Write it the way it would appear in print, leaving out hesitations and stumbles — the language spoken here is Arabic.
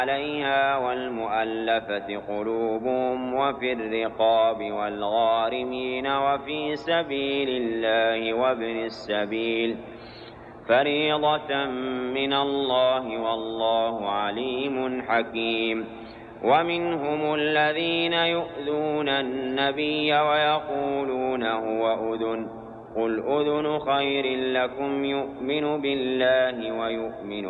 عليها والمؤلفة قلوبهم وفي الرقاب والغارمين وفي سبيل الله وابن السبيل فريضة من الله والله عليم حكيم. ومنهم الذين يؤذون النبي ويقولون هو أذن قل أذن خير لكم يؤمن بالله ويؤمن